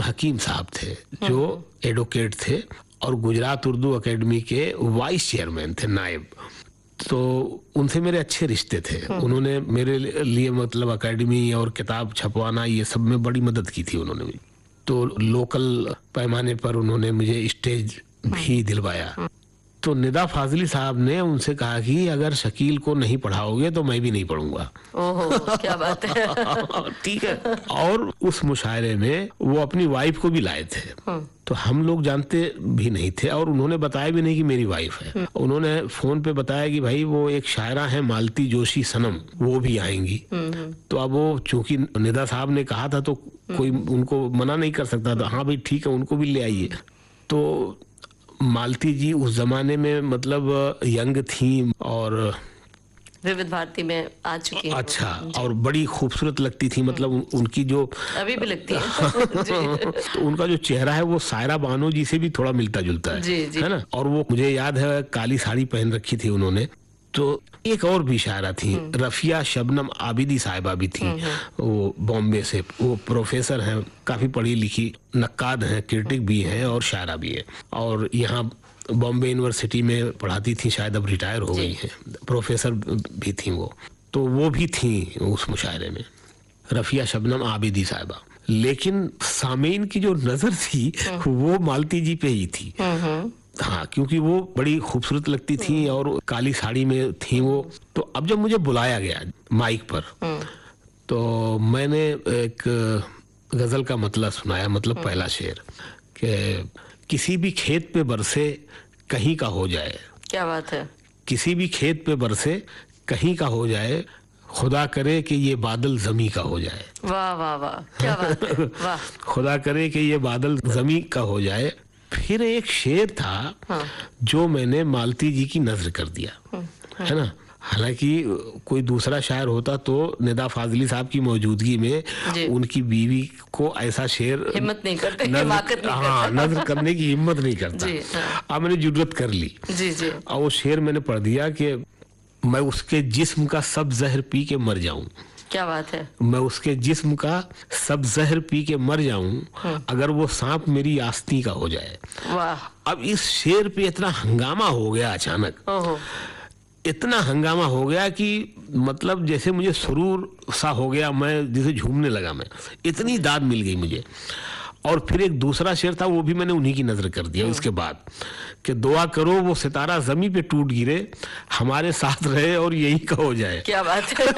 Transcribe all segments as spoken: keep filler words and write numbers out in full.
हकीम साहब थे जो एडवोकेट थे और गुजरात उर्दू एकेडमी के वाइस चेयरमैन थे, नायब। तो उनसे मेरे अच्छे रिश्ते थे। उन्होंने मेरे लिए मतलब एकेडमी और किताब छपवाना ये सब में बड़ी मदद की थी उन्होंने। तो लोकल पैमाने पर उन्होंने मुझे स्टेज भी दिलवाया। तो निदा फाजली साहब ने उनसे कहा कि अगर शकील को नहीं पढ़ाओगे तो मैं भी नहीं पढ़ूंगा। ओहो, क्या बात है। ठीक है। और उस मुशायरे में वो अपनी वाइफ को भी लाए थे। तो हम लोग जानते भी नहीं थे और उन्होंने बताया भी नहीं कि मेरी वाइफ है। उन्होंने फोन पे बताया कि भाई वो एक शायरा है मालती जोशी सनम, वो भी आएंगी। तो अब वो चूंकि निदा साहब ने कहा था तो कोई उनको मना नहीं कर सकता था। हाँ भाई ठीक है, उनको भी ले आइए। तो मालती जी उस जमाने में मतलब यंग थी और विविध भारती में आ चुकी हैं। अच्छा, और बड़ी खूबसूरत लगती थी। मतलब उन, उनकी जो अभी भी लगती है। तो उनका जो चेहरा है वो सायरा बानो जी से भी थोड़ा मिलता जुलता है, जी, जी। है ना। और वो मुझे याद है काली साड़ी पहन रखी थी उन्होंने। तो एक और भी शायरा थी, रफिया शबनम आबिदी साहिबा भी थी, वो बॉम्बे से। वो प्रोफेसर हैं, काफी पढ़ी लिखी, नक्काद हैं, क्रिटिक भी हैं और शायरा भी है। और यहाँ बॉम्बे यूनिवर्सिटी में पढ़ाती थी, शायद अब रिटायर हो गई हैं, प्रोफेसर भी थी वो। तो वो भी थी उस मुशायरे में, रफिया शबनम आबिदी साहिबा। लेकिन सामीन की जो नजर थी वो मालती जी पे ही थी। हाँ, क्योंकि वो बड़ी खूबसूरत लगती थी और काली साड़ी में थी वो। तो अब जब मुझे बुलाया गया माइक पर तो मैंने एक गजल का मतलब सुनाया, मतलब पहला शेर कि किसी भी खेत पे बरसे कहीं का हो जाए। क्या बात है। किसी भी खेत पे बरसे कहीं का हो जाए, खुदा करे कि ये बादल जमी का हो जाए। वाह वाह वाह, क्या बात है। वाह। खुदा करे कि ये बादल जमी का हो जाए। फिर एक शेर था हाँ। जो मैंने मालती जी की नजर कर दिया, हाँ। है ना। हालांकि कोई दूसरा शायर होता तो निदा फाजली साहब की मौजूदगी में उनकी बीवी को ऐसा शेर हिम्मत नहीं करते, नजर, नहीं हाँ, नजर करने की हिम्मत नहीं करता। हाँ। अब मैंने जुर्रत कर ली जी जी। और वो शेर मैंने पढ़ दिया कि मैं उसके जिस्म का सब जहर पी के मर जाऊं। क्या बात है। मैं उसके जिस्म का सब जहर पी के मर जाऊं अगर वो सांप मेरी आस्ती का हो जाए। वाह। अब इस शेर पे इतना हंगामा हो गया अचानक, इतना हंगामा हो गया कि मतलब जैसे मुझे सुरूर सा हो गया, मैं जैसे झूमने लगा, मैं इतनी दाद मिल गई मुझे। और फिर एक दूसरा शेर था, वो भी मैंने उन्हीं की नजर कर दिया उसके बाद कि दुआ करो वो सितारा जमी पे टूट गिरे, हमारे साथ रहे और यही का हो जाए। क्या बात है।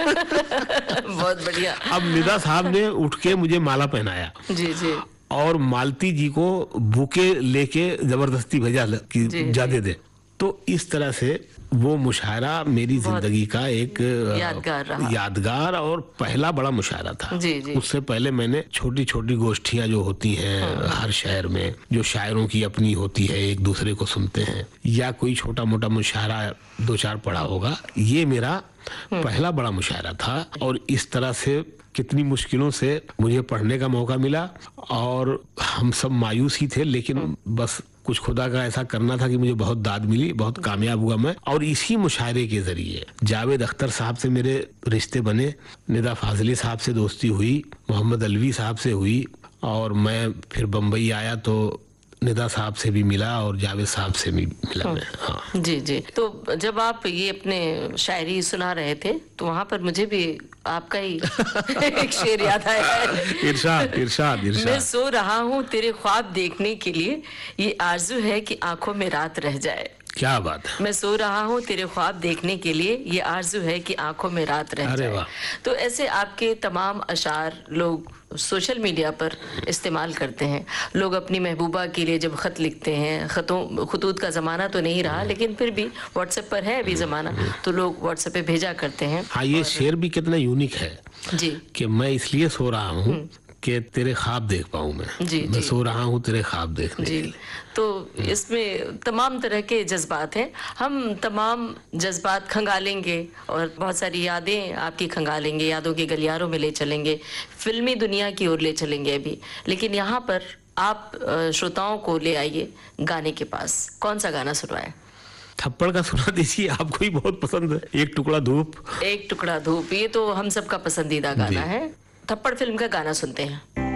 बहुत बढ़िया। अब निदा साहब ने उठ के मुझे माला पहनाया जी जी और मालती जी को बुके लेके जबरदस्ती भेजा कि जा दे दे। तो इस तरह से वो मुशायरा मेरी जिंदगी का एक यादगार रहा। यादगार और पहला बड़ा मुशायरा था। जी जी। उससे पहले मैंने छोटी छोटी गोष्ठियां जो होती हैं हाँ। हर शहर में जो शायरों की अपनी होती है, एक दूसरे को सुनते हैं, या कोई छोटा मोटा मुशायरा दो चार पढ़ा होगा, ये मेरा पहला बड़ा मुशायरा था। और इस तरह से कितनी मुश्किलों से मुझे पढ़ने का मौका मिला और हम सब मायूस ही थे, लेकिन बस कुछ खुदा का ऐसा करना था कि मुझे बहुत दाद मिली, बहुत कामयाब हुआ मैं। और इसी मुशायरे के जरिए जावेद अख्तर साहब से मेरे रिश्ते बने, निदा फाजली साहब से दोस्ती हुई, मोहम्मद अलवी साहब से हुई, और मैं फिर बम्बई आया तो निदा साहब से भी मिला और जावेद साहब से भी मिला मैं। हाँ जी जी। तो जब आप ये अपने शायरी सुना रहे थे तो वहाँ पर मुझे भी आपका ही एक शेर याद आया। इरशाद इरशाद इरशाद। मैं सो रहा हूँ तेरे ख्वाब देखने के लिए, ये आरज़ू है कि आंखों में रात रह जाए। क्या बात है। मैं सो रहा हूँ तेरे ख्वाब देखने के लिए, ये आरज़ू है कि आंखों में रात रह जाए। तो ऐसे आपके तमाम अशार लोग सोशल मीडिया पर इस्तेमाल करते हैं। लोग अपनी महबूबा के लिए जब खत लिखते हैं, खतों खतूत का ज़माना तो नहीं रहा, लेकिन फिर भी व्हाट्सएप पर है अभी ज़माना, तो लोग व्हाट्सएप पे भेजा करते हैं। हाँ, ये शेर भी कितना यूनिक है जी कि मैं इसलिए सो रहा हूँ कि तेरे ख्वाब देख पाऊँ मैं। जी, मैं जी। सो रहा हूँ तेरे ख्वाब देखने के लिए। तो इसमें तमाम तरह के जज्बात हैं, हम तमाम जज्बात खंगालेंगे और बहुत सारी यादें आपकी खंगालेंगे, यादों के गलियारों में ले चलेंगे, फिल्मी दुनिया की ओर ले चलेंगे अभी। लेकिन यहाँ पर आप श्रोताओं को ले आइए गाने के पास। कौन सा गाना सुनवाएं? थप्पड़ का सुना दीजिए, आपको ही बहुत पसंद है, एक टुकड़ा धूप। एक टुकड़ा धूप, ये तो हम सबका पसंदीदा गाना है। थप्पड़ फिल्म का गाना सुनते हैं।